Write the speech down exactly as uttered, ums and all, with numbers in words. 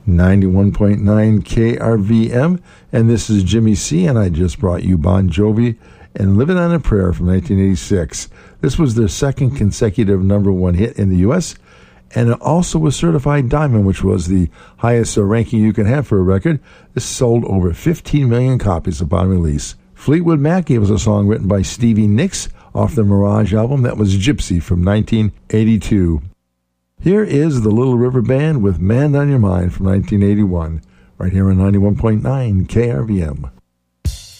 ninety-one point nine K R V M, and this is Jimmy C, and I just brought you Bon Jovi and Living on a Prayer from nineteen eighty-six. This was their second consecutive number one hit in the U S, and it also was certified diamond, which was the highest uh, ranking you can have for a record. This sold over fifteen million copies upon release. Fleetwood Mac gave us a song written by Stevie Nicks off the Mirage album. That was Gypsy from nineteen eighty-two. Here is the Little River Band with Man on Your Mind from nineteen eighty-one, right here on ninety-one point nine K R V M.